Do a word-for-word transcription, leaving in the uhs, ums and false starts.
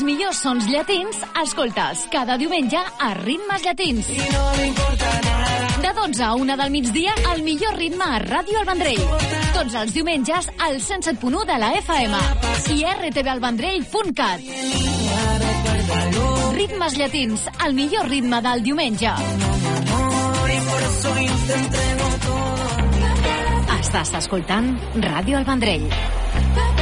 millors sons llatins, escoltes cada diumenge a Ritmes Llatins. De dotze a una del migdia, el millor ritme a Ràdio El Vendrell. Tots els diumenges al cent set punt u de la F M i r t v el vendrell punt cat. Ritmes Llatins, el millor ritme del diumenge. Estàs escoltant Ràdio El Vendrell.